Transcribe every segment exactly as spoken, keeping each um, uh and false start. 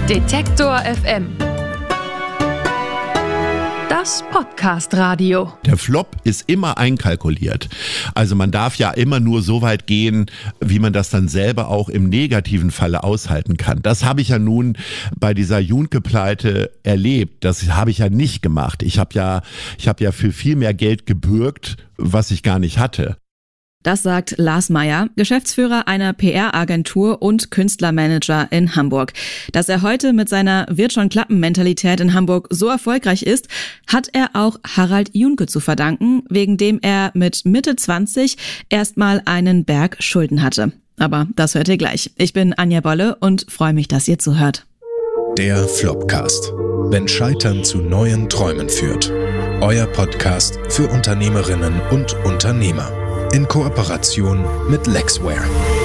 Detektor F M. Das Podcast-Radio. Der Flop ist immer einkalkuliert. Also man darf ja immer nur so weit gehen, wie man das dann selber auch im negativen Falle aushalten kann. Das habe ich ja nun bei dieser Junke-Pleite erlebt. Das habe ich ja nicht gemacht. Ich habe ja, ich habe ja für viel mehr Geld gebürgt, was ich gar nicht hatte. Das sagt Lars Meyer, Geschäftsführer einer P R-Agentur und Künstlermanager in Hamburg. Dass er heute mit seiner Wird-schon-klappen-Mentalität in Hamburg so erfolgreich ist, hat er auch Harald Junke zu verdanken, wegen dem er mit Mitte zwanzig erstmal einen Berg Schulden hatte. Aber das hört ihr gleich. Ich bin Anja Bolle und freue mich, dass ihr zuhört. Der Flopcast. Wenn Scheitern zu neuen Träumen führt. Euer Podcast für Unternehmerinnen und Unternehmer. In Kooperation mit Lexware.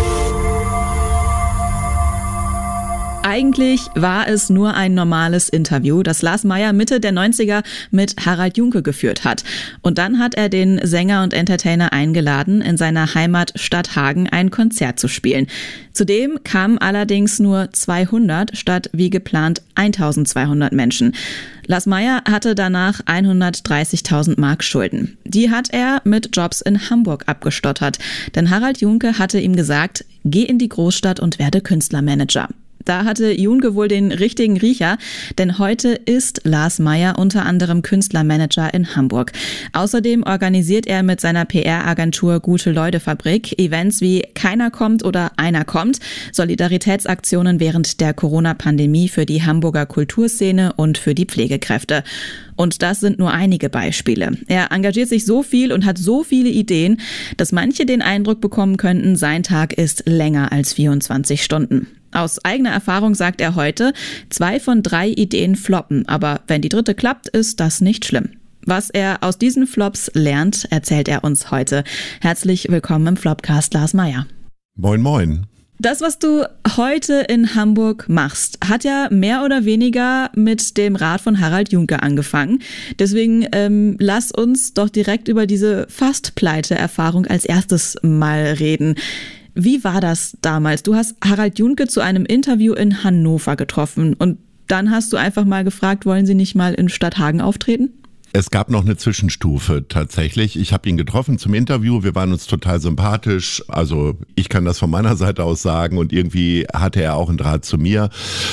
Eigentlich war es nur ein normales Interview, das Lars Meyer Mitte der neunziger mit Harald Junke geführt hat. Und dann hat er den Sänger und Entertainer eingeladen, in seiner Heimatstadt Hagen ein Konzert zu spielen. Zudem kamen allerdings nur zweihundert statt wie geplant eintausendzweihundert Menschen. Lars Meyer hatte danach hundertdreißigtausend Mark Schulden. Die hat er mit Jobs in Hamburg abgestottert. Denn Harald Junke hatte ihm gesagt, geh in die Großstadt und werde Künstlermanager. Da hatte Junke wohl den richtigen Riecher, denn heute ist Lars Meyer unter anderem Künstlermanager in Hamburg. Außerdem organisiert er mit seiner P R-Agentur Gute-Leute-Fabrik Events wie Keiner kommt oder Einer kommt, Solidaritätsaktionen während der Corona-Pandemie für die Hamburger Kulturszene und für die Pflegekräfte. Und das sind nur einige Beispiele. Er engagiert sich so viel und hat so viele Ideen, dass manche den Eindruck bekommen könnten, sein Tag ist länger als vierundzwanzig Stunden. Aus eigener Erfahrung sagt er heute, zwei von drei Ideen floppen, aber wenn die dritte klappt, ist das nicht schlimm. Was er aus diesen Flops lernt, erzählt er uns heute. Herzlich willkommen im Flopcast, Lars Meyer. Moin, moin. Das, was du heute in Hamburg machst, hat ja mehr oder weniger mit dem Rat von Harald Junke angefangen. Deswegen ähm, lass uns doch direkt über diese Fast-Pleite-Erfahrung als erstes mal reden. Wie war das damals? Du hast Harald Junke zu einem Interview in Hannover getroffen und dann hast du einfach mal gefragt, wollen Sie nicht mal in Stadthagen auftreten? Es gab noch eine Zwischenstufe tatsächlich. Ich habe ihn getroffen zum Interview. Wir waren uns total sympathisch. Also ich kann das von meiner Seite aus sagen und irgendwie hatte er auch einen Draht zu mir.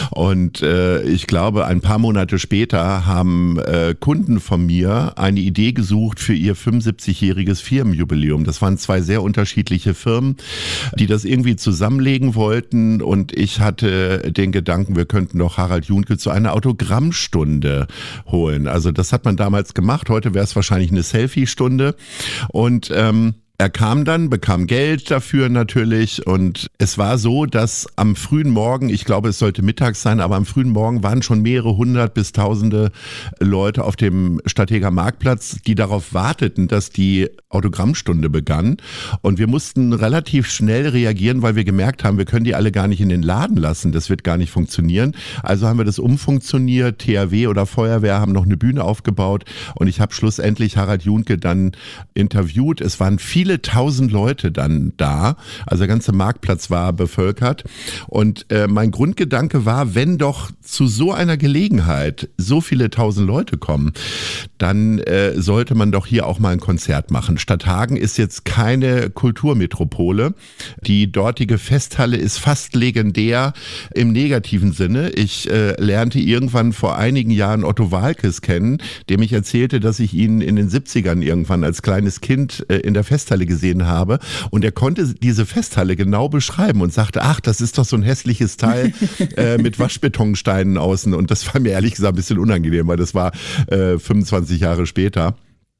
Und äh, ich glaube, ein paar Monate später haben äh, Kunden von mir eine Idee gesucht für ihr fünfundsiebzigjähriges Firmenjubiläum. Das waren zwei sehr unterschiedliche Firmen, die das irgendwie zusammenlegen wollten. Und ich hatte den Gedanken, wir könnten doch Harald Junke zu einer Autogrammstunde holen. Also das hat man damals gemacht. Heute wäre es wahrscheinlich eine Selfie-Stunde. Und ähm, er kam dann, bekam Geld dafür natürlich und es war so, dass am frühen Morgen, ich glaube es sollte mittags sein, aber am frühen Morgen waren schon mehrere hundert bis tausende Leute auf dem Stadthagener Marktplatz, die darauf warteten, dass die Autogrammstunde begann und wir mussten relativ schnell reagieren, weil wir gemerkt haben, wir können die alle gar nicht in den Laden lassen, das wird gar nicht funktionieren. Also haben wir das umfunktioniert, T H W oder Feuerwehr haben noch eine Bühne aufgebaut und ich habe schlussendlich Harald Junke dann interviewt. Es waren viele Viele tausend Leute dann da, also der ganze Marktplatz war bevölkert und äh, mein Grundgedanke war, wenn doch zu so einer Gelegenheit so viele tausend Leute kommen, dann äh, sollte man doch hier auch mal ein Konzert machen. Stadthagen ist jetzt keine Kulturmetropole, die dortige Festhalle ist fast legendär im negativen Sinne. Ich äh, lernte irgendwann vor einigen Jahren Otto Waalkes kennen, dem ich erzählte, dass ich ihn in den siebzigern irgendwann als kleines Kind äh, in der Festhalle gesehen habe und er konnte diese Festhalle genau beschreiben und sagte, ach, das ist doch so ein hässliches Teil äh, mit Waschbetonsteinen außen und das war mir ehrlich gesagt ein bisschen unangenehm, weil das war äh, fünfundzwanzig Jahre später.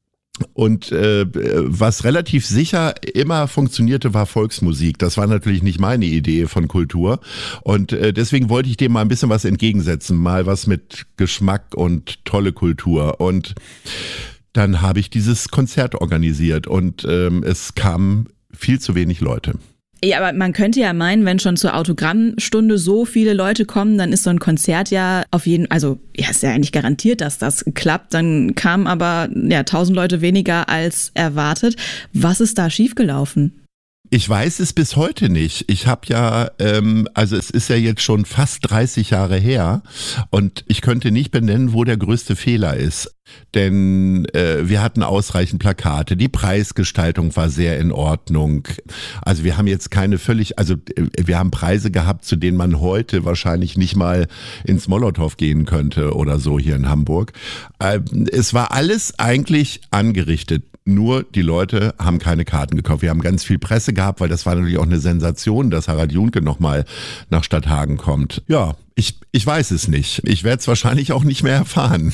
Und äh, was relativ sicher immer funktionierte, war Volksmusik. Das war natürlich nicht meine Idee von Kultur. Und äh, deswegen wollte ich dem mal ein bisschen was entgegensetzen. Mal was mit Geschmack und tolle Kultur. Und dann habe ich dieses Konzert organisiert und ähm, es kamen viel zu wenig Leute. Ja, aber man könnte ja meinen, wenn schon zur Autogrammstunde so viele Leute kommen, dann ist so ein Konzert ja auf jeden, also ja, ist ja eigentlich garantiert, dass das klappt. Dann kamen aber ja tausend Leute weniger als erwartet. Was ist da schiefgelaufen? Ich weiß es bis heute nicht. Ich habe ja, ähm, also es ist ja jetzt schon fast dreißig Jahre her und ich könnte nicht benennen, wo der größte Fehler ist. Denn äh, wir hatten ausreichend Plakate, die Preisgestaltung war sehr in Ordnung. Also wir haben jetzt keine völlig, also äh, wir haben Preise gehabt, zu denen man heute wahrscheinlich nicht mal ins Molotow gehen könnte oder so hier in Hamburg. Äh, es war alles eigentlich angerichtet. Nur die Leute haben keine Karten gekauft. Wir haben ganz viel Presse gehabt, weil das war natürlich auch eine Sensation, dass Harald Juhnke nochmal nach Stadthagen kommt. Ja, ich, ich weiß es nicht. Ich werde es wahrscheinlich auch nicht mehr erfahren.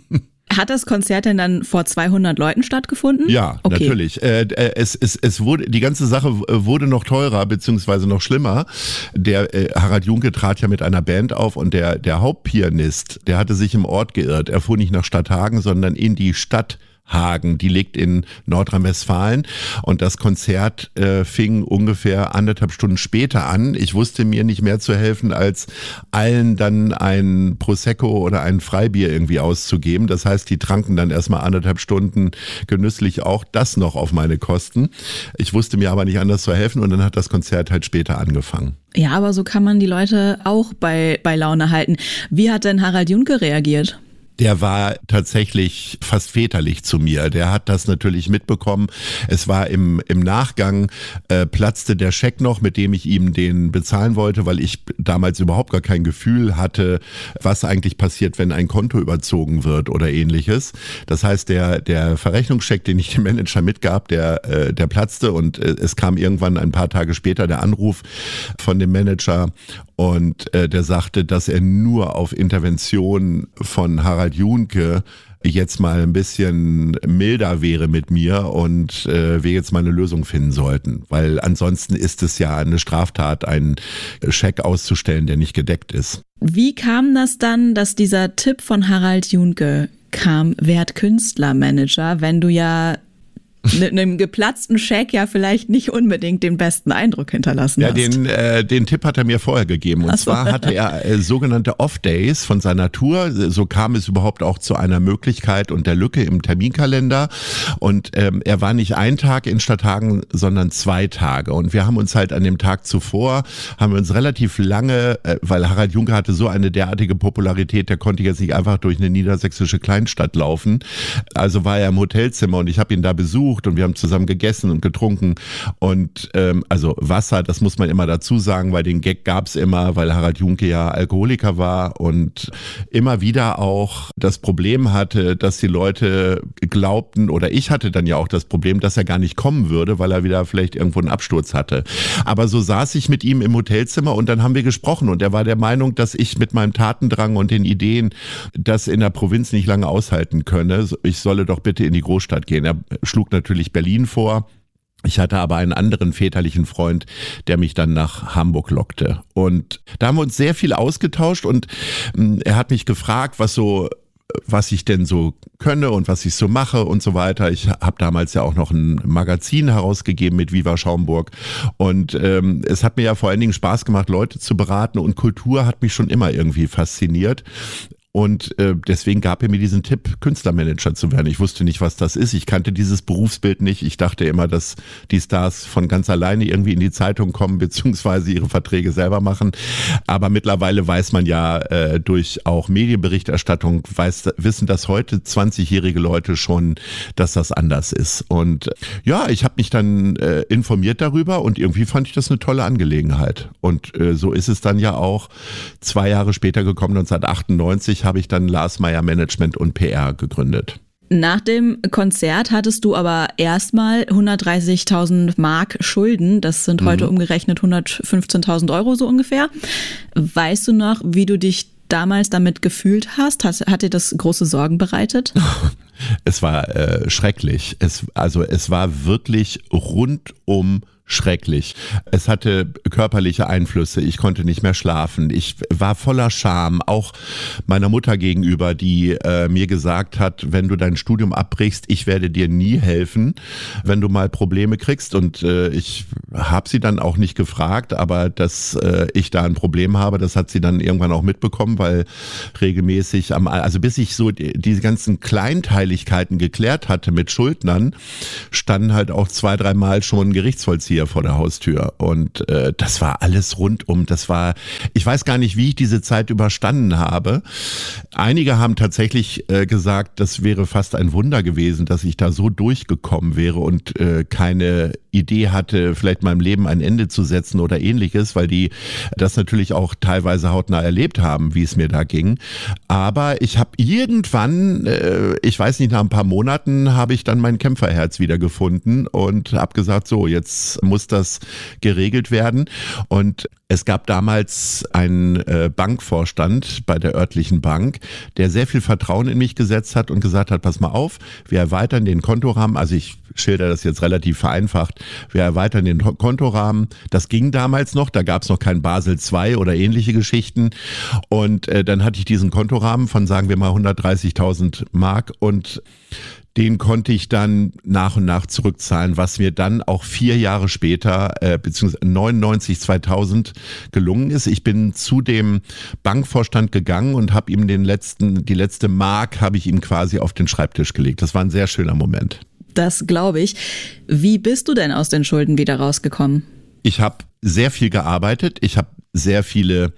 Hat das Konzert denn dann vor zweihundert Leuten stattgefunden? Ja, okay. Natürlich. Äh, es, es, es wurde, die ganze Sache wurde noch teurer, beziehungsweise noch schlimmer. Der äh, Harald Juhnke trat ja mit einer Band auf und der, der Hauptpianist, der hatte sich im Ort geirrt. Er fuhr nicht nach Stadthagen, sondern in die Stadt Hagen, die liegt in Nordrhein-Westfalen und das Konzert äh, fing ungefähr anderthalb Stunden später an. Ich wusste mir nicht mehr zu helfen, als allen dann ein Prosecco oder ein Freibier irgendwie auszugeben. Das heißt, die tranken dann erstmal anderthalb Stunden genüsslich auch das noch auf meine Kosten. Ich wusste mir aber nicht anders zu helfen und dann hat das Konzert halt später angefangen. Ja, aber so kann man die Leute auch bei, bei Laune halten. Wie hat denn Harald Juhnke reagiert? Der war tatsächlich fast väterlich zu mir. Der hat das natürlich mitbekommen. Es war im, im Nachgang, äh, platzte der Scheck noch, mit dem ich ihm den bezahlen wollte, weil ich damals überhaupt gar kein Gefühl hatte, was eigentlich passiert, wenn ein Konto überzogen wird oder ähnliches. Das heißt, der, der Verrechnungscheck, den ich dem Manager mitgab, der, äh, der platzte und äh, es kam irgendwann ein paar Tage später der Anruf von dem Manager und äh, der sagte, dass er nur auf Intervention von Harald Juhnke jetzt mal ein bisschen milder wäre mit mir und äh, wir jetzt mal eine Lösung finden sollten. Weil ansonsten ist es ja eine Straftat, einen Scheck auszustellen, der nicht gedeckt ist. Wie kam das dann, dass dieser Tipp von Harald Juhnke kam, werd Künstlermanager, wenn du ja mit einem geplatzten Scheck ja vielleicht nicht unbedingt den besten Eindruck hinterlassen ja, hast. Ja, den, äh, den Tipp hat er mir vorher gegeben. Und so. zwar hatte er äh, sogenannte Off-Days von seiner Tour. So kam es überhaupt auch zu einer Möglichkeit und der Lücke im Terminkalender. Und ähm, er war nicht ein Tag in Stadthagen, sondern zwei Tage. Und wir haben uns halt an dem Tag zuvor, haben wir uns relativ lange, äh, weil Harald Juhnke hatte so eine derartige Popularität, der konnte jetzt nicht einfach durch eine niedersächsische Kleinstadt laufen. Also war er im Hotelzimmer und ich habe ihn da besucht. Und wir haben zusammen gegessen und getrunken und ähm, also Wasser, das muss man immer dazu sagen, weil den Gag gab's immer, weil Harald Juhnke ja Alkoholiker war und immer wieder auch das Problem hatte, dass die Leute glaubten oder ich hatte dann ja auch das Problem, dass er gar nicht kommen würde, weil er wieder vielleicht irgendwo einen Absturz hatte. Aber so saß ich mit ihm im Hotelzimmer und dann haben wir gesprochen und er war der Meinung, dass ich mit meinem Tatendrang und den Ideen das in der Provinz nicht lange aushalten könne. Ich solle doch bitte in die Großstadt gehen. Er schlug natürlich Berlin vor. Ich hatte aber einen anderen väterlichen Freund, der mich dann nach Hamburg lockte. Und da haben wir uns sehr viel ausgetauscht und er hat mich gefragt, was so was ich denn so könne und was ich so mache und so weiter. Ich habe damals ja auch noch ein Magazin herausgegeben mit Viva Schaumburg und ähm, es hat mir ja vor allen Dingen Spaß gemacht, Leute zu beraten und Kultur hat mich schon immer irgendwie fasziniert. Und äh, deswegen gab er mir diesen Tipp, Künstlermanager zu werden. Ich wusste nicht, was das ist. Ich kannte dieses Berufsbild nicht. Ich dachte immer, dass die Stars von ganz alleine irgendwie in die Zeitung kommen, beziehungsweise ihre Verträge selber machen. Aber mittlerweile weiß man ja äh, durch auch Medienberichterstattung, weiß, wissen das heute zwanzigjährige Leute schon, dass das anders ist. Und ja, ich habe mich dann äh, informiert darüber und irgendwie fand ich das eine tolle Angelegenheit. Und äh, so ist es dann ja auch zwei Jahre später gekommen, neunzehnhundertachtundneunzig habe ich dann Lars Meyer Management und P R gegründet. Nach dem Konzert hattest du aber erstmal hundertdreißigtausend Mark Schulden. Das sind heute mhm. umgerechnet hundertfünfzehntausend Euro so ungefähr. Weißt du noch, wie du dich damals damit gefühlt hast? Hat, hat dir das große Sorgen bereitet? Es war äh, schrecklich. Es, also es war wirklich rundum schrecklich. Es hatte körperliche Einflüsse. Ich konnte nicht mehr schlafen. Ich war voller Scham, auch meiner Mutter gegenüber, die äh, mir gesagt hat, wenn du dein Studium abbrichst, ich werde dir nie helfen, wenn du mal Probleme kriegst. Und äh, ich habe sie dann auch nicht gefragt, aber dass äh, ich da ein Problem habe, das hat sie dann irgendwann auch mitbekommen, weil regelmäßig, am, also bis ich so die, diese ganzen Kleinteiligkeiten geklärt hatte mit Schuldnern, standen halt auch zwei, dreimal schon Gerichtsvollzieher Erzieher vor der Haustür. Und äh, das war alles rundum. Das war, ich weiß gar nicht, wie ich diese Zeit überstanden habe. Einige haben tatsächlich äh, gesagt, das wäre fast ein Wunder gewesen, dass ich da so durchgekommen wäre und äh, keine Idee hatte, vielleicht meinem Leben ein Ende zu setzen oder ähnliches, weil die das natürlich auch teilweise hautnah erlebt haben, wie es mir da ging. Aber ich habe irgendwann, äh, ich weiß nicht, nach ein paar Monaten habe ich dann mein Kämpferherz wiedergefunden und habe gesagt, so, jetzt muss das geregelt werden. Und es gab damals einen äh, Bankvorstand bei der örtlichen Bank, der sehr viel Vertrauen in mich gesetzt hat und gesagt hat, pass mal auf, wir erweitern den Kontorahmen, also ich schilder das jetzt relativ vereinfacht, wir erweitern den Kontorahmen, das ging damals noch, da gab es noch kein Basel zwei oder ähnliche Geschichten und äh, dann hatte ich diesen Kontorahmen von, sagen wir mal, hundertdreißigtausend Mark und den konnte ich dann nach und nach zurückzahlen, was mir dann auch vier Jahre später, äh, beziehungsweise neunundneunzig, zweitausend gelungen ist. Ich bin zu dem Bankvorstand gegangen und habe ihm den letzten, die letzte Mark habe ich ihm quasi auf den Schreibtisch gelegt. Das war ein sehr schöner Moment. Das glaube ich. Wie bist du denn aus den Schulden wieder rausgekommen? Ich habe sehr viel gearbeitet. Ich habe sehr viele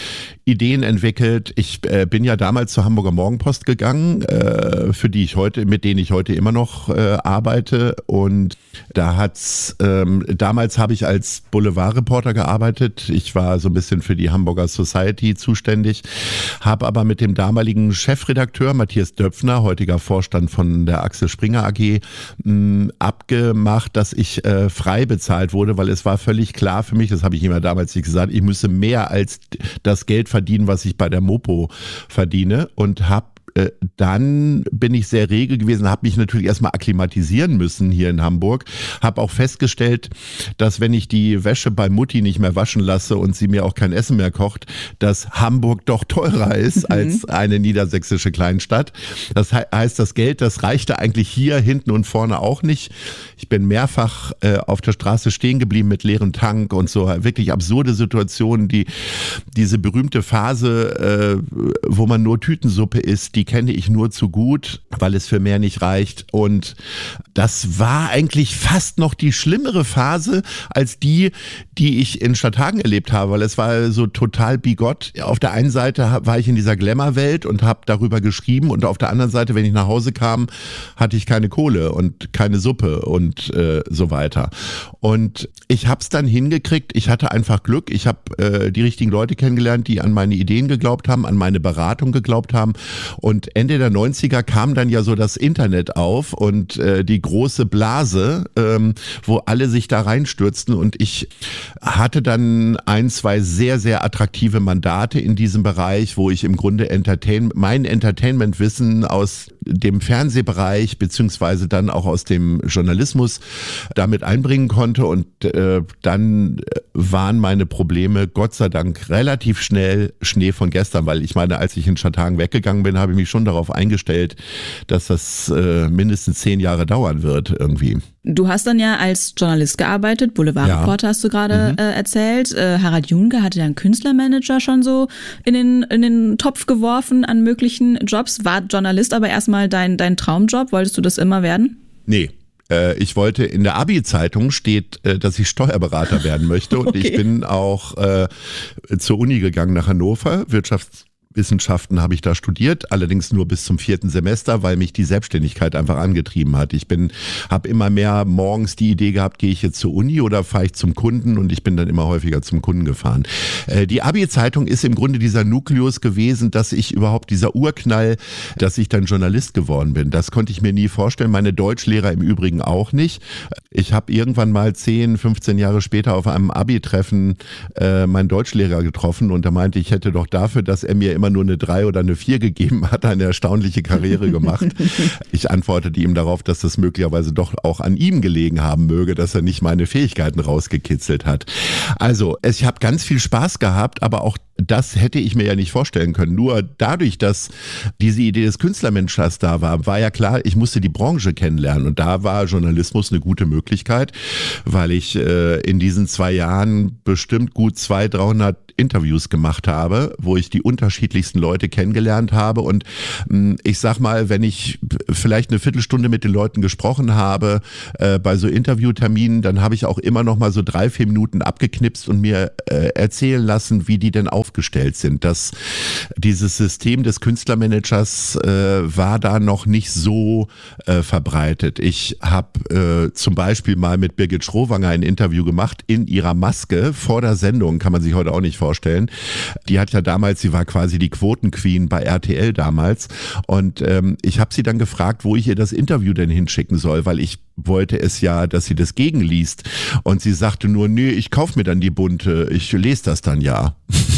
Ideen entwickelt. Ich äh, bin ja damals zur Hamburger Morgenpost gegangen, äh, für die ich heute, mit denen ich heute immer noch äh, arbeite. Und da hat's, ähm, damals habe ich als Boulevardreporter gearbeitet. Ich war so ein bisschen für die Hamburger Society zuständig, habe aber mit dem damaligen Chefredakteur Matthias Döpfner, heutiger Vorstand von der Axel Springer A G, mh, abgemacht, dass ich äh, frei bezahlt wurde, weil es war völlig klar für mich, das habe ich ihm ja damals nicht gesagt, ich müsse mehr als das Geld verdienen, was ich bei der Mopo verdiene und habe äh, dann bin ich sehr rege gewesen, habe mich natürlich erstmal akklimatisieren müssen hier in Hamburg, habe auch festgestellt, dass wenn ich die Wäsche bei Mutti nicht mehr waschen lasse und sie mir auch kein Essen mehr kocht, dass Hamburg doch teurer ist mhm. als eine niedersächsische Kleinstadt. Das heißt, das Geld, das reichte eigentlich hier hinten und vorne auch nicht. Ich bin mehrfach äh, auf der Straße stehen geblieben mit leerem Tank und so, wirklich absurde Situationen, die diese berühmte Phase, äh, wo man nur Tütensuppe isst, die kenne ich nur zu gut, weil es für mehr nicht reicht. Und das war eigentlich fast noch die schlimmere Phase als die, die ich in Stadthagen erlebt habe, weil es war so total bigott. Auf der einen Seite war ich in dieser Glamour-Welt und habe darüber geschrieben und auf der anderen Seite, wenn ich nach Hause kam, hatte ich keine Kohle und keine Suppe und äh, so weiter. Und ich habe es dann hingekriegt, ich hatte einfach Glück, ich habe äh, die richtigen Leute kennengelernt, die an meine Ideen geglaubt haben, an meine Beratung geglaubt haben. Und Ende der neunziger kam dann ja so das Internet auf und äh, die große Blase, ähm, wo alle sich da reinstürzten und ich hatte dann ein, zwei sehr, sehr attraktive Mandate in diesem Bereich, wo ich im Grunde Entertain- mein Entertainment-Wissen aus dem Fernsehbereich beziehungsweise dann auch aus dem Journalismus damit einbringen konnte und äh, dann waren meine Probleme Gott sei Dank relativ schnell Schnee von gestern, weil ich meine, als ich in Stadthagen weggegangen bin, habe ich mich schon darauf eingestellt, dass das äh, mindestens zehn Jahre dauern wird irgendwie. Du hast dann ja als Journalist gearbeitet, Boulevardreporter ja. hast du gerade mhm. äh, erzählt. Äh, Harald Junke hatte ja einen Künstlermanager schon so in den, in den Topf geworfen an möglichen Jobs. War Journalist aber erstmal dein, dein Traumjob? Wolltest du das immer werden? Nee. Ich wollte, in der Abi-Zeitung steht, dass ich Steuerberater werden möchte und okay. ich bin auch äh, zur Uni gegangen nach Hannover, Wirtschafts Wissenschaften habe ich da studiert, allerdings nur bis zum vierten Semester, weil mich die Selbstständigkeit einfach angetrieben hat. Ich bin, habe immer mehr morgens die Idee gehabt, gehe ich jetzt zur Uni oder fahre ich zum Kunden und ich bin dann immer häufiger zum Kunden gefahren. Äh, die Abi-Zeitung ist im Grunde dieser Nukleus gewesen, dass ich überhaupt dieser Urknall, dass ich dann Journalist geworden bin. Das konnte ich mir nie vorstellen. Meine Deutschlehrer im Übrigen auch nicht. Ich habe irgendwann mal zehn, fünfzehn Jahre später auf einem Abi-Treffen äh, meinen Deutschlehrer getroffen und er meinte, ich hätte doch dafür, dass er mir immer nur eine drei oder eine vier gegeben hat, eine erstaunliche Karriere gemacht. Ich antwortete ihm darauf, dass das möglicherweise doch auch an ihm gelegen haben möge, dass er nicht meine Fähigkeiten rausgekitzelt hat. Also, ich habe ganz viel Spaß gehabt, aber auch das hätte ich mir ja nicht vorstellen können. Nur dadurch, dass diese Idee des Künstlermenschers da war, war ja klar, ich musste die Branche kennenlernen. Und da war Journalismus eine gute Möglichkeit, weil ich äh, in diesen zwei Jahren bestimmt gut zweihundert, dreihundert Interviews gemacht habe, wo ich die unterschiedlichsten Leute kennengelernt habe und mh, ich sag mal, wenn ich vielleicht eine Viertelstunde mit den Leuten gesprochen habe äh, bei so Interviewterminen, dann habe ich auch immer noch mal so drei, vier Minuten abgeknipst und mir äh, erzählen lassen, wie die denn aufgestellt sind. Das, dieses System des Künstlermanagers äh, war da noch nicht so äh, verbreitet. Ich habe äh, zum Beispiel mal mit Birgit Schrowanger ein Interview gemacht in ihrer Maske vor der Sendung, kann man sich heute auch nicht vorstellen. Die hat ja damals, sie war quasi die Quotenqueen bei R T L damals und ähm, ich habe sie dann gefragt, wo ich ihr das Interview denn hinschicken soll, weil ich wollte es ja, dass sie das gegenliest und sie sagte nur, nee, ich kauf mir dann die bunte, ich lese das dann ja.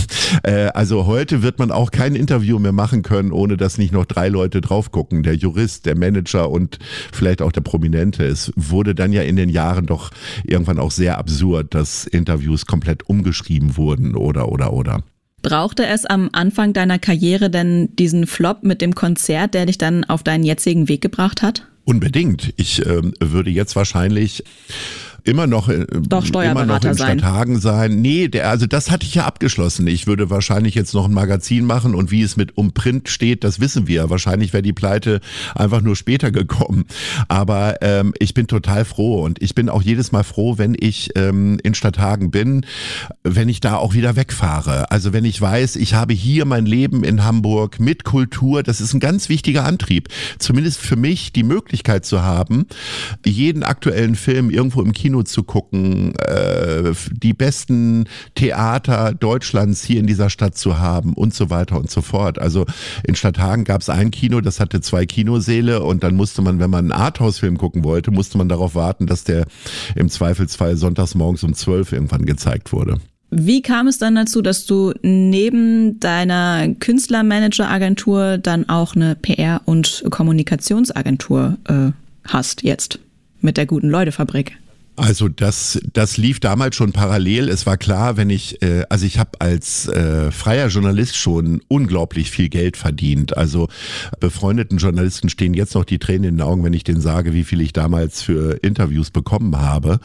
äh, also heute wird man auch kein Interview mehr machen können, ohne dass nicht noch drei Leute drauf gucken, der Jurist, der Manager und vielleicht auch der Prominente. Es wurde dann ja in den Jahren doch irgendwann auch sehr absurd, dass Interviews komplett umgeschrieben wurden oder oder oder. Brauchte es am Anfang deiner Karriere denn diesen Flop mit dem Konzert, der dich dann auf deinen jetzigen Weg gebracht hat? Unbedingt. Ich ähm, würde jetzt wahrscheinlich immer noch, Doch, immer noch in Stadthagen sein. Nee, der, also das hatte ich ja abgeschlossen. Ich würde wahrscheinlich jetzt noch ein Magazin machen und wie es mit um Print steht, das wissen wir. Wahrscheinlich wäre die Pleite einfach nur später gekommen. Aber ähm, ich bin total froh und ich bin auch jedes Mal froh, wenn ich ähm, in Stadthagen bin, wenn ich da auch wieder wegfahre. Also wenn ich weiß, ich habe hier mein Leben in Hamburg mit Kultur, das ist ein ganz wichtiger Antrieb. Zumindest für mich die Möglichkeit zu haben, jeden aktuellen Film irgendwo im Kino zu gucken, äh, die besten Theater Deutschlands hier in dieser Stadt zu haben und so weiter und so fort. Also in Stadthagen gab es ein Kino, das hatte zwei Kinosäle und dann musste man, wenn man einen Arthouse-Film gucken wollte, musste man darauf warten, dass der im Zweifelsfall sonntags morgens um zwölf irgendwann gezeigt wurde. Wie kam es dann dazu, dass du neben deiner Künstlermanager-Agentur dann auch eine P R- und Kommunikationsagentur äh, hast jetzt mit der Guten-Leute-Fabrik? Also das das lief damals schon parallel. Es war klar, wenn ich, äh, also ich habe als äh, freier Journalist schon unglaublich viel Geld verdient. Also befreundeten Journalisten stehen jetzt noch die Tränen in den Augen, wenn ich denen sage, wie viel ich damals für Interviews bekommen habe.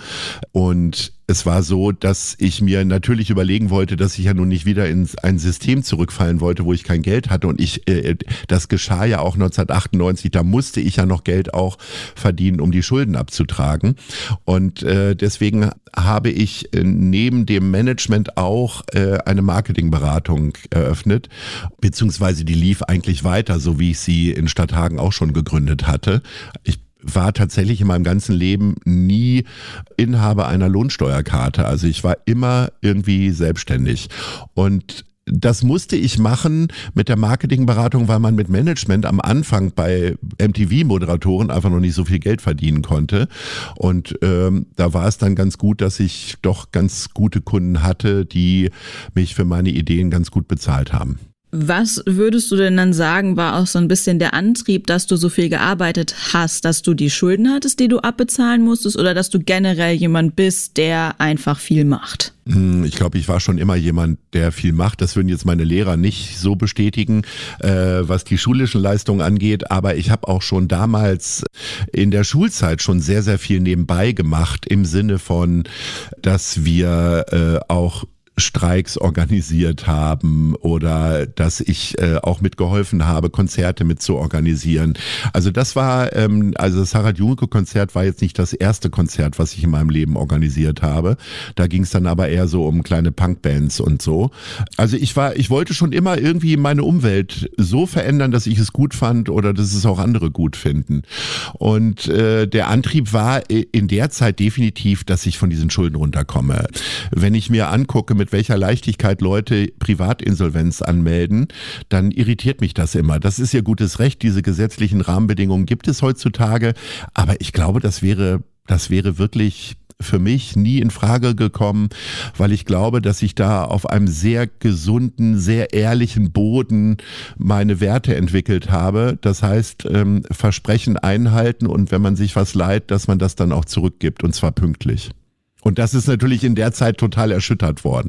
Und es war so, dass ich mir natürlich überlegen wollte, dass ich ja nun nicht wieder in ein System zurückfallen wollte, wo ich kein Geld hatte. Und ich, äh, das geschah ja auch neunzehnhundertachtundneunzig. Da musste ich ja noch Geld auch verdienen, um die Schulden abzutragen. Und äh, deswegen habe ich äh, neben dem Management auch äh, eine Marketingberatung eröffnet, beziehungsweise die lief eigentlich weiter, so wie ich sie in Stadthagen auch schon gegründet hatte. Ich war tatsächlich in meinem ganzen Leben nie Inhaber einer Lohnsteuerkarte. Also ich war immer irgendwie selbstständig. Und das musste ich machen mit der Marketingberatung, weil man mit Management am Anfang bei M T V-Moderatoren einfach noch nicht so viel Geld verdienen konnte. Und ähm, da war es dann ganz gut, dass ich doch ganz gute Kunden hatte, die mich für meine Ideen ganz gut bezahlt haben. Was würdest du denn dann sagen, war auch so ein bisschen der Antrieb, dass du so viel gearbeitet hast, dass du die Schulden hattest, die du abbezahlen musstest, oder dass du generell jemand bist, der einfach viel macht? Ich glaube, ich war schon immer jemand, der viel macht. Das würden jetzt meine Lehrer nicht so bestätigen, äh, was die schulischen Leistungen angeht. Aber ich habe auch schon damals in der Schulzeit schon sehr, sehr viel nebenbei gemacht, im Sinne von, dass wir äh, auch Streiks organisiert haben oder dass ich äh, auch mitgeholfen habe, Konzerte mit zu organisieren. Also das war, ähm, also das Harald-Junke-Konzert war jetzt nicht das erste Konzert, was ich in meinem Leben organisiert habe. Da ging es dann aber eher so um kleine Punkbands und so. Also ich war, ich wollte schon immer irgendwie meine Umwelt so verändern, dass ich es gut fand oder dass es auch andere gut finden. Und äh, der Antrieb war in der Zeit definitiv, dass ich von diesen Schulden runterkomme. Wenn ich mir angucke, mit welcher Leichtigkeit Leute Privatinsolvenz anmelden, dann irritiert mich das immer. Das ist ihr gutes Recht, diese gesetzlichen Rahmenbedingungen gibt es heutzutage, aber ich glaube, das wäre, das wäre wirklich für mich nie in Frage gekommen, weil ich glaube, dass ich da auf einem sehr gesunden, sehr ehrlichen Boden meine Werte entwickelt habe. Das heißt, ähm, Versprechen einhalten und wenn man sich was leiht, dass man das dann auch zurückgibt und zwar pünktlich. Und das ist natürlich in der Zeit total erschüttert worden.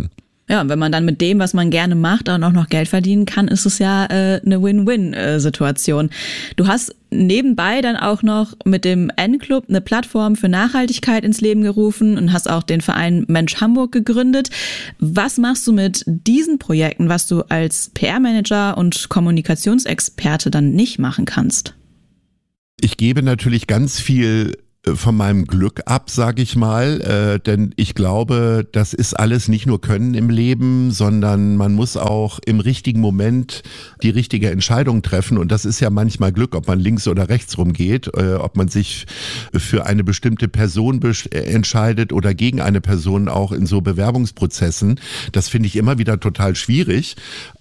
Ja, wenn man dann mit dem, was man gerne macht, auch noch Geld verdienen kann, ist es ja äh, eine Win-Win-Situation. Du hast nebenbei dann auch noch mit dem N-Club eine Plattform für Nachhaltigkeit ins Leben gerufen und hast auch den Verein Mensch Hamburg gegründet. Was machst du mit diesen Projekten, was du als P R-Manager und Kommunikationsexperte dann nicht machen kannst? Ich gebe natürlich ganz viel von meinem Glück ab, sage ich mal, äh, denn ich glaube, das ist alles nicht nur Können im Leben, sondern man muss auch im richtigen Moment die richtige Entscheidung treffen und das ist ja manchmal Glück, ob man links oder rechts rumgeht, äh, ob man sich für eine bestimmte Person be- entscheidet oder gegen eine Person auch in so Bewerbungsprozessen. Das finde ich immer wieder total schwierig.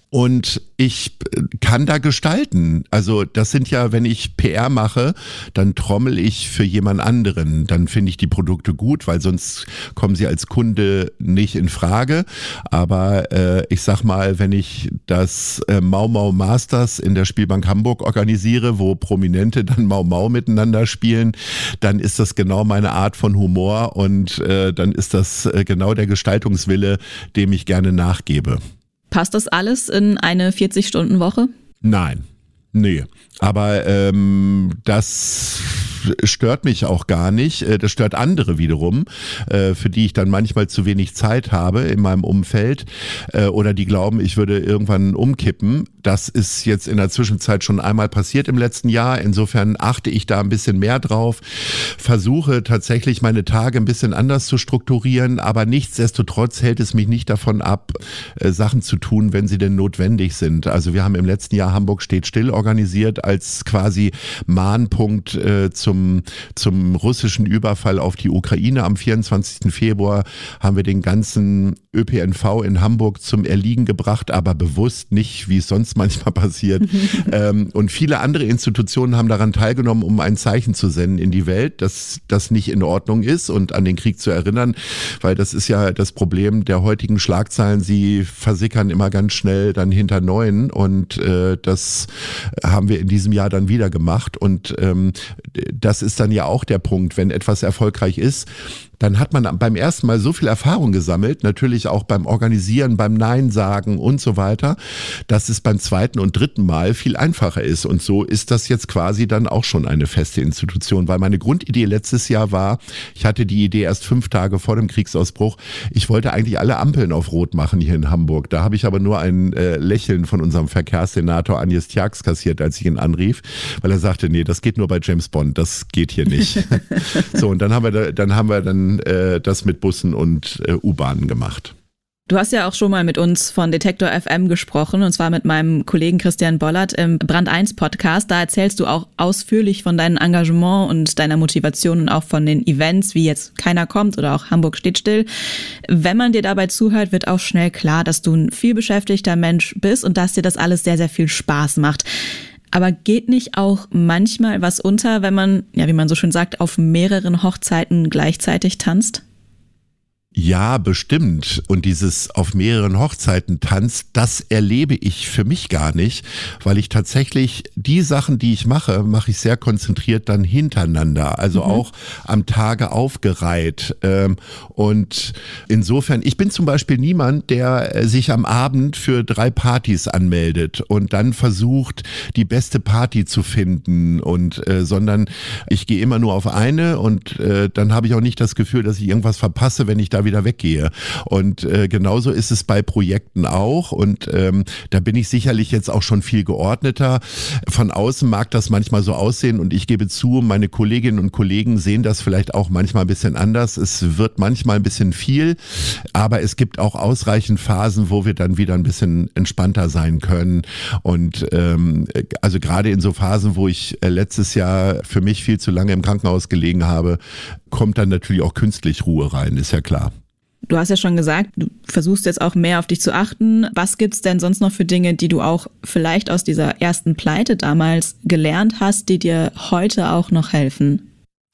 Und ich kann da gestalten. Also das sind ja, wenn ich P R mache, dann trommel ich für jemand anderen. Dann finde ich die Produkte gut, weil sonst kommen sie als Kunde nicht in Frage. Aber äh, ich sag mal, wenn ich das äh, Mau Mau Masters in der Spielbank Hamburg organisiere, wo Prominente dann Mau Mau miteinander spielen, dann ist das genau meine Art von Humor und äh, dann ist das äh, genau der Gestaltungswille, dem ich gerne nachgebe. Passt das alles in eine vierzig-Stunden-Woche? Nein, nee. Aber ähm, das stört mich auch gar nicht. Das stört andere wiederum, für die ich dann manchmal zu wenig Zeit habe in meinem Umfeld oder die glauben, ich würde irgendwann umkippen. Das ist jetzt in der Zwischenzeit schon einmal passiert im letzten Jahr. Insofern achte ich da ein bisschen mehr drauf, versuche tatsächlich meine Tage ein bisschen anders zu strukturieren, aber nichtsdestotrotz hält es mich nicht davon ab, Sachen zu tun, wenn sie denn notwendig sind. Also wir haben im letzten Jahr Hamburg steht still organisiert als quasi Mahnpunkt äh, zum, zum russischen Überfall auf die Ukraine. Am vierundzwanzigsten Februar haben wir den ganzen Ö P N V in Hamburg zum Erliegen gebracht, aber bewusst nicht, wie es sonst manchmal passiert. ähm, und viele andere Institutionen haben daran teilgenommen, um ein Zeichen zu senden in die Welt, dass das nicht in Ordnung ist und an den Krieg zu erinnern, weil das ist ja das Problem der heutigen Schlagzeilen. Sie versickern immer ganz schnell dann hinter neuen und äh, das haben wir in diesem Jahr dann wieder gemacht und ähm, das ist dann ja auch der Punkt, wenn etwas erfolgreich ist, dann hat man beim ersten Mal so viel Erfahrung gesammelt, natürlich auch beim Organisieren, beim Nein sagen und so weiter, dass es beim zweiten und dritten Mal viel einfacher ist. Und so ist das jetzt quasi dann auch schon eine feste Institution, weil meine Grundidee letztes Jahr war, ich hatte die Idee erst fünf Tage vor dem Kriegsausbruch, ich wollte eigentlich alle Ampeln auf Rot machen hier in Hamburg. Da habe ich aber nur ein äh, Lächeln von unserem Verkehrssenator Agnes Tjax kassiert, als ich ihn anrief, weil er sagte, nee, das geht nur bei James Bond, das geht hier nicht. So, und dann haben wir, dann haben wir dann das mit Bussen und äh, U-Bahnen gemacht. Du hast ja auch schon mal mit uns von Detektor F M gesprochen und zwar mit meinem Kollegen Christian Bollert im Brand eins Podcast. Da erzählst du auch ausführlich von deinem Engagement und deiner Motivation und auch von den Events, wie jetzt Keiner kommt oder auch Hamburg steht still. Wenn man dir dabei zuhört, wird auch schnell klar, dass du ein vielbeschäftigter Mensch bist und dass dir das alles sehr, sehr viel Spaß macht. Aber geht nicht auch manchmal was unter, wenn man, ja, wie man so schön sagt, auf mehreren Hochzeiten gleichzeitig tanzt? Ja, bestimmt. Und dieses auf mehreren Hochzeiten tanzt, das erlebe ich für mich gar nicht, weil ich tatsächlich die Sachen, die ich mache, mache ich sehr konzentriert dann hintereinander, also mhm. auch am Tage aufgereiht. Und insofern, ich bin zum Beispiel niemand, der sich am Abend für drei Partys anmeldet und dann versucht, die beste Party zu finden, und äh, sondern ich gehe immer nur auf eine und äh, dann habe ich auch nicht das Gefühl, dass ich irgendwas verpasse, wenn ich da wieder weggehe. Und äh, genauso ist es bei Projekten auch, und ähm, da bin ich sicherlich jetzt auch schon viel geordneter. Von außen mag das manchmal so aussehen, und ich gebe zu, meine Kolleginnen und Kollegen sehen das vielleicht auch manchmal ein bisschen anders. Es wird manchmal ein bisschen viel, aber es gibt auch ausreichend Phasen, wo wir dann wieder ein bisschen entspannter sein können. Und ähm, also gerade in so Phasen, wo ich äh, letztes Jahr für mich viel zu lange im Krankenhaus gelegen habe, kommt dann natürlich auch künstlich Ruhe rein, ist ja klar. Du hast ja schon gesagt, du versuchst jetzt auch mehr auf dich zu achten. Was gibt's denn sonst noch für Dinge, die du auch vielleicht aus dieser ersten Pleite damals gelernt hast, die dir heute auch noch helfen?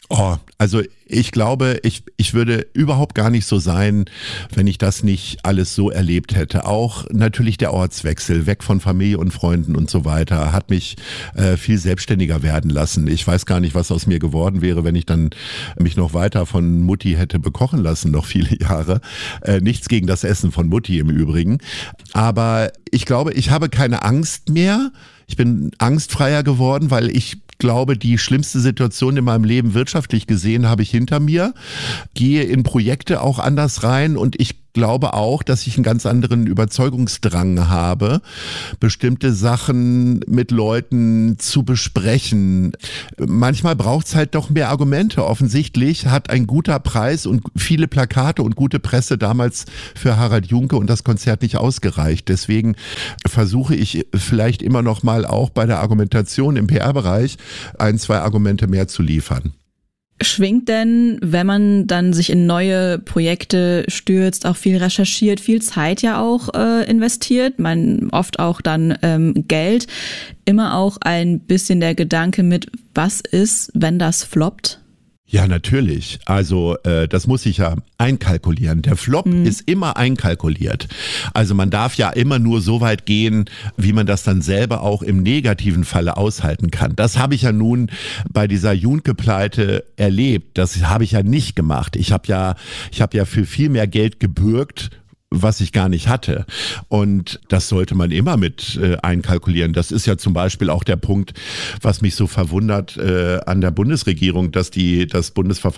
Oh, also ich glaube, ich, ich würde überhaupt gar nicht so sein, wenn ich das nicht alles so erlebt hätte. Auch natürlich der Ortswechsel, weg von Familie und Freunden und so weiter, hat mich äh, viel selbstständiger werden lassen. Ich weiß gar nicht, was aus mir geworden wäre, wenn ich dann mich noch weiter von Mutti hätte bekochen lassen, noch viele Jahre. Äh, nichts gegen das Essen von Mutti im Übrigen. Aber ich glaube, ich habe keine Angst mehr. Ich bin angstfreier geworden, weil ich glaube, die schlimmste Situation in meinem Leben wirtschaftlich gesehen habe ich hinter mir, gehe in Projekte auch anders rein und ich glaube auch, dass ich einen ganz anderen Überzeugungsdrang habe, bestimmte Sachen mit Leuten zu besprechen. Manchmal braucht es halt doch mehr Argumente. Offensichtlich hat ein guter Preis und viele Plakate und gute Presse damals für Harald Junke und das Konzert nicht ausgereicht. Deswegen versuche ich vielleicht immer noch mal auch bei der Argumentation im P R-Bereich ein, zwei Argumente mehr zu liefern. Schwingt denn, wenn man dann sich in neue Projekte stürzt, auch viel recherchiert, viel Zeit ja auch äh, investiert, man oft auch dann ähm, Geld, immer auch ein bisschen der Gedanke mit, was ist, wenn das floppt? Ja, natürlich. Also äh, das muss ich ja einkalkulieren. Der Flop mhm. ist immer einkalkuliert. Also man darf ja immer nur so weit gehen, wie man das dann selber auch im negativen Falle aushalten kann. Das habe ich ja nun bei dieser Junke-Pleite erlebt. Das habe ich ja nicht gemacht. Ich habe ja, ich habe ja für viel mehr Geld gebürgt, was ich gar nicht hatte. Und das sollte man immer mit äh, einkalkulieren. Das ist ja zum Beispiel auch der Punkt, was mich so verwundert äh, an der Bundesregierung, dass die das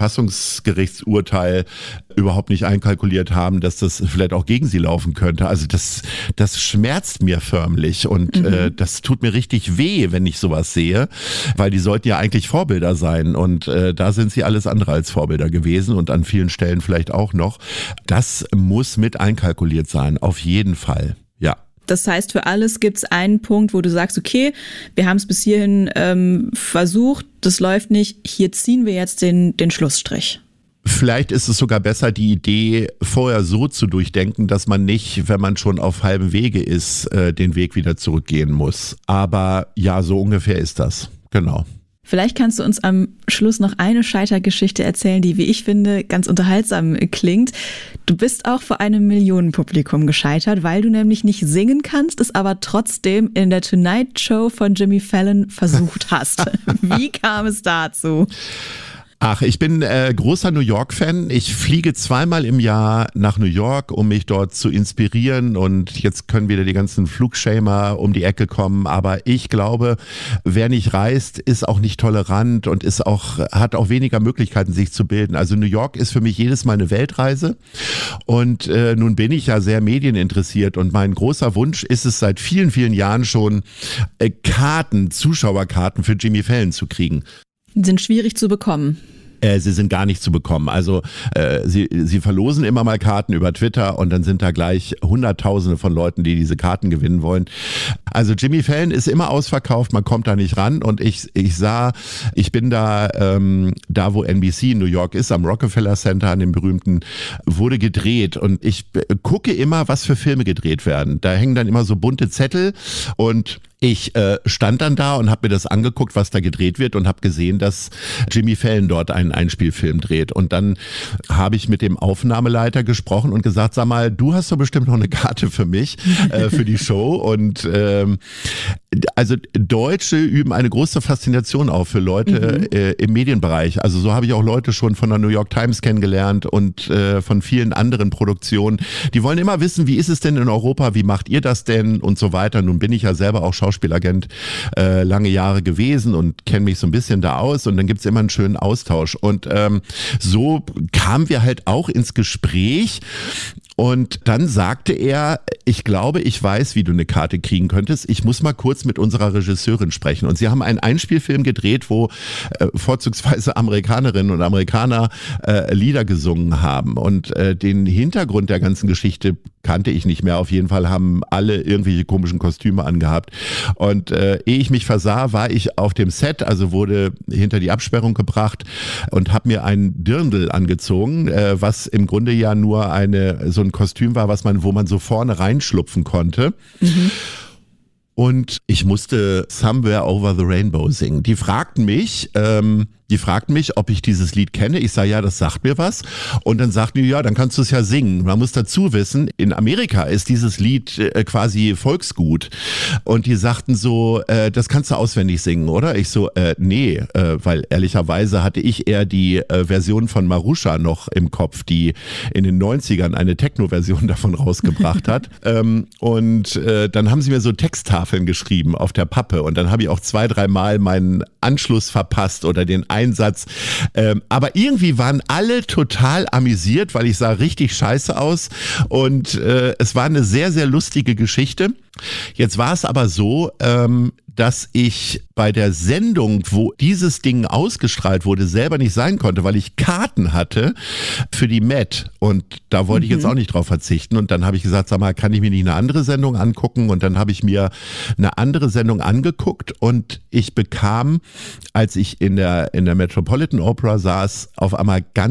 Bundesverfassungsgerichtsurteil überhaupt nicht einkalkuliert haben, dass das vielleicht auch gegen sie laufen könnte. Also das, das schmerzt mir förmlich und mhm. äh, das tut mir richtig weh, wenn ich sowas sehe, weil die sollten ja eigentlich Vorbilder sein und äh, da sind sie alles andere als Vorbilder gewesen und an vielen Stellen vielleicht auch noch. Das muss mit einkalkuliert kalkuliert sein, auf jeden Fall, ja. Das heißt, für alles gibt es einen Punkt, wo du sagst, okay, wir haben es bis hierhin ähm, versucht, das läuft nicht, hier ziehen wir jetzt den, den Schlussstrich. Vielleicht ist es sogar besser, die Idee vorher so zu durchdenken, dass man nicht, wenn man schon auf halbem Wege ist, äh, den Weg wieder zurückgehen muss. Aber ja, so ungefähr ist das, genau. Vielleicht kannst du uns am Schluss noch eine Scheitergeschichte erzählen, die, wie ich finde, ganz unterhaltsam klingt. Du bist auch vor einem Millionenpublikum gescheitert, weil du nämlich nicht singen kannst, es aber trotzdem in der Tonight Show von Jimmy Fallon versucht hast. Wie kam es dazu? Ach, ich bin äh, großer New York-Fan. Ich fliege zweimal im Jahr nach New York, um mich dort zu inspirieren und jetzt können wieder die ganzen Flugschämer um die Ecke kommen, aber ich glaube, wer nicht reist, ist auch nicht tolerant und ist auch, hat auch weniger Möglichkeiten, sich zu bilden. Also New York ist für mich jedes Mal eine Weltreise und äh, nun bin ich ja sehr medieninteressiert und mein großer Wunsch ist es seit vielen, vielen Jahren schon, äh, Karten, Zuschauerkarten für Jimmy Fallon zu kriegen. Die sind schwierig zu bekommen. Äh, sie sind gar nicht zu bekommen. Also äh, sie, sie verlosen immer mal Karten über Twitter und dann sind da gleich Hunderttausende von Leuten, die diese Karten gewinnen wollen. Also Jimmy Fallon ist immer ausverkauft, man kommt da nicht ran und ich, ich sah, ich bin da, ähm, da wo N B C in New York ist, am Rockefeller Center, an dem berühmten, wurde gedreht und ich gucke immer, was für Filme gedreht werden. Da hängen dann immer so bunte Zettel und ich äh, stand dann da und habe mir das angeguckt, was da gedreht wird und habe gesehen, dass Jimmy Fallon dort einen Einspielfilm dreht. Und dann habe ich mit dem Aufnahmeleiter gesprochen und gesagt, sag mal, du hast doch bestimmt noch eine Karte für mich, äh, für die Show. Und ähm, also Deutsche üben eine große Faszination auf für Leute mhm. äh, im Medienbereich. Also so habe ich auch Leute schon von der New York Times kennengelernt und äh, von vielen anderen Produktionen. Die wollen immer wissen, wie ist es denn in Europa, wie macht ihr das denn und so weiter. Nun bin ich ja selber auch Schauspielagent äh, lange Jahre gewesen und kenne mich so ein bisschen da aus und dann gibt's immer einen schönen Austausch. Und ähm, so kamen wir halt auch ins Gespräch. Und dann sagte er, ich glaube, ich weiß, wie du eine Karte kriegen könntest. Ich muss mal kurz mit unserer Regisseurin sprechen. Und sie haben einen Einspielfilm gedreht, wo äh, vorzugsweise Amerikanerinnen und Amerikaner äh, Lieder gesungen haben. Und äh, den Hintergrund der ganzen Geschichte kannte ich nicht mehr. Auf jeden Fall haben alle irgendwelche komischen Kostüme angehabt. Und äh, ehe ich mich versah, war ich auf dem Set, also wurde hinter die Absperrung gebracht und habe mir ein Dirndl angezogen, äh, was im Grunde ja nur eine so ein Kostüm war, was man, wo man so vorne reinschlupfen konnte. Mhm. Und ich musste Somewhere Over the Rainbow singen. Die fragten mich, ähm, Die fragten mich, ob ich dieses Lied kenne. Ich sage, ja, das sagt mir was. Und dann sagten die, ja, dann kannst du es ja singen. Man muss dazu wissen, in Amerika ist dieses Lied äh, quasi Volksgut. Und die sagten so, äh, das kannst du auswendig singen, oder? Ich so, äh, nee, äh, weil ehrlicherweise hatte ich eher die äh, Version von Marusha noch im Kopf, die in den neunzigern eine Techno-Version davon rausgebracht hat. ähm, und äh, dann haben sie mir so Texttafeln geschrieben auf der Pappe. Und dann habe ich auch zwei, dreimal meinen Anschluss verpasst oder den Einsatz. Ähm, aber irgendwie waren alle total amüsiert, weil ich sah richtig scheiße aus. Und äh, es war eine sehr, sehr lustige Geschichte. Jetzt war es aber so, ähm, dass ich bei der Sendung, wo dieses Ding ausgestrahlt wurde, selber nicht sein konnte, weil ich Karten hatte für die Met. Und da wollte mhm. ich jetzt auch nicht drauf verzichten. Und dann habe ich gesagt, sag mal, kann ich mir nicht eine andere Sendung angucken? Und dann habe ich mir eine andere Sendung angeguckt und ich bekam, als ich in der, in der Metropolitan Opera saß, auf einmal ganz